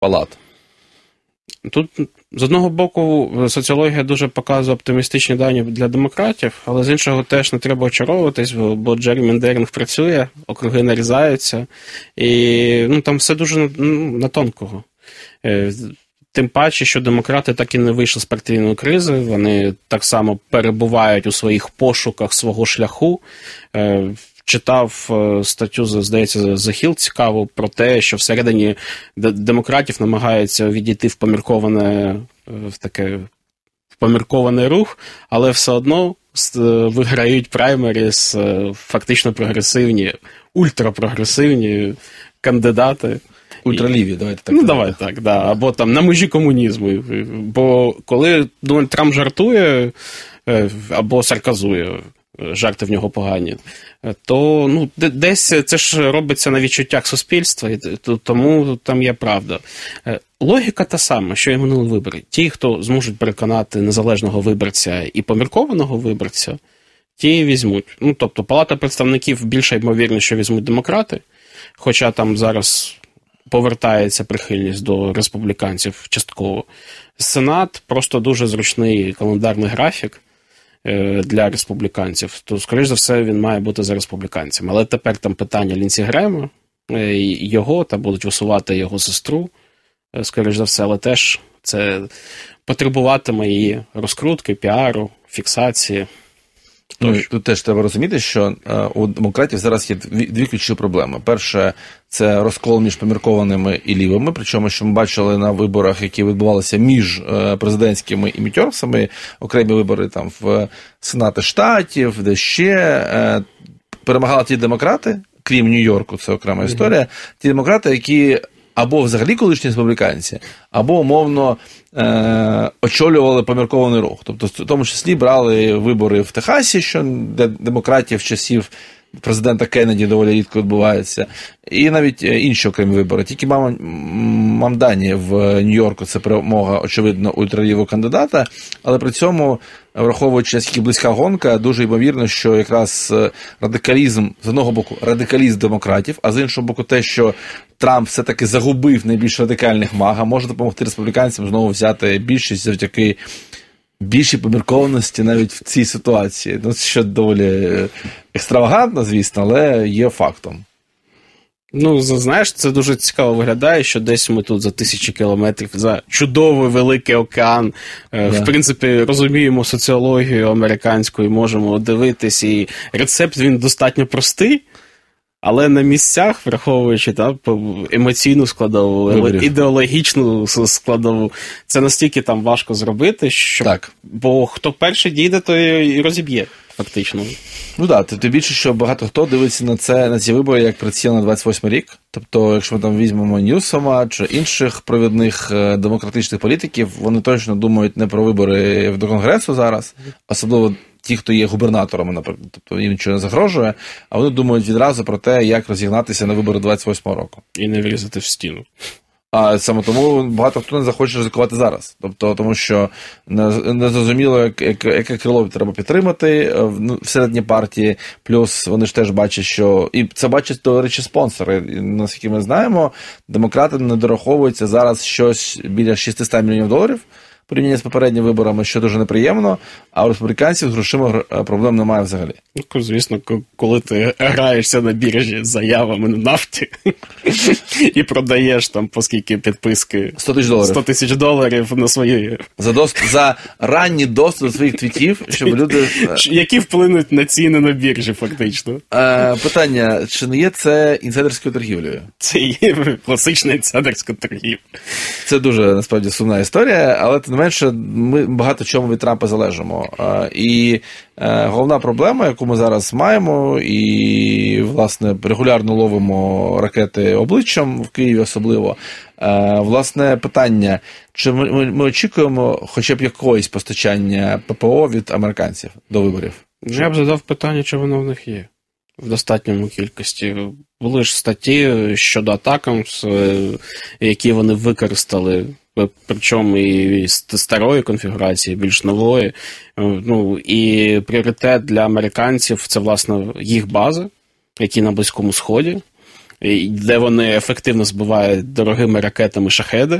палат? Тут, з одного боку, соціологія дуже показує оптимістичні дані для демократів, але з іншого теж не треба очаровуватись, бо джеррімендеринг працює, округи нарізаються, і там все дуже на тонкого. Тим паче, що демократи так і не вийшли з партійної кризи, вони так само перебувають у своїх пошуках свого шляху. Читав статтю, здається, The Hill цікаву про те, що всередині демократів намагаються відійти в поміркований рух, але все одно виграють праймеріс фактично прогресивні, ультрапрогресивні кандидати. Ультраліві, давайте так. Давай так, да. Або там на межі комунізму. Бо коли Дональд Трамп жартує або сарказує, жарти в нього погані, то десь це ж робиться на відчуттях суспільства, і тому там є правда. Логіка та сама, що і минулі вибори. Ті, хто зможуть переконати незалежного виборця і поміркованого виборця, ті візьмуть. Тобто Палата представників більше ймовірно, що візьмуть демократи, хоча там зараз повертається прихильність до республіканців частково. Сенат просто дуже зручний календарний графік для республіканців, то, скоріш за все, він має бути за республіканцями. Але тепер там питання Лінсі Грема, його, та будуть висувати його сестру, скоріш за все, але теж це потребуватиме її розкрутки, піару, фіксації. Тут теж треба розуміти, що у демократів зараз є дві ключові проблеми. Перше, це розкол між поміркованими і лівими, причому, що ми бачили на виборах, які відбувалися між президентськими і мітермсами, окремі вибори там в Сенати штатів, де ще перемагали ті демократи, крім Нью-Йорку, це окрема історія, ті демократи, які або взагалі колишні республіканці, або умовно очолювали поміркований рух. Тобто, в тому числі брали вибори в Техасі, де демократія в часів президента Кеннеді доволі рідко відбувається, і навіть інші окремі вибори. Тільки Мамдані в Нью-Йорку це перемога, очевидно, ультралівого кандидата, але при цьому, враховуючи, наскільки близька гонка, дуже ймовірно, що якраз радикалізм, з одного боку, радикалізм демократів, а з іншого боку те, що Трамп все-таки загубив найбільш радикальних мага, може допомогти республіканцям знову взяти більшість завдяки більшій поміркованості навіть в цій ситуації. Що доволі екстравагантно, звісно, але є фактом. Знаєш, це дуже цікаво виглядає, що десь ми тут за тисячі кілометрів, за чудовий великий океан, в принципі, розуміємо соціологію американську і можемо дивитись, і рецепт він достатньо простий, але на місцях, враховуючи емоційну складову, ідеологічну складову, це настільки там важко зробити, що... Так. Бо хто перший дійде, то і розіб'є, фактично. Тим більше, що багато хто дивиться на ці вибори як приціл на 28 рік. Тобто, якщо ми там візьмемо Ньюсома чи інших провідних демократичних політиків, вони точно думають не про вибори до Конгресу зараз, особливо ті, хто є губернаторами, наприклад, тобто їм нічого не загрожує, а вони думають відразу про те, як розігнатися на вибори 28-го року. І не врізати в стіну. А саме тому багато хто не захоче ризикувати зараз. Тобто, тому що не зрозуміло, яке крило треба підтримати всередині партії, плюс вони ж теж бачать, що... І це бачать, до речі, спонсори. Наскільки ми знаємо, демократи не дораховуються зараз щось біля $600 мільйонів, порівняно з попередніми виборами, що дуже неприємно, а у республіканців з грошима проблем немає взагалі. Звісно, коли ти граєшся на біржі з заявами на нафті і продаєш там, по скільки підписки? $100,000 на свої... За ранній доступ до своїх твітів, щоб люди... Які вплинуть на ціни на біржі, фактично. Питання, чи не є це інсайдерською торгівлею? Це є класична інсайдерська торгівля. Це дуже, насправді, сумна історія, але тим не менше, ми багато чому від Трампа залежимо. І головна проблема, яку ми зараз маємо, і, власне, регулярно ловимо ракети обличчям в Києві особливо, власне, питання, чи ми очікуємо хоча б якогось постачання ППО від американців до виборів? Я б задав питання, чи воно в них є в достатньому кількості. Були ж статті щодо атакамс, які вони використали, причому і з старої конфігурації, більш нової. І пріоритет для американців – це, власне, їх бази, які на Близькому Сході. де вони ефективно збивають дорогими ракетами шахеди.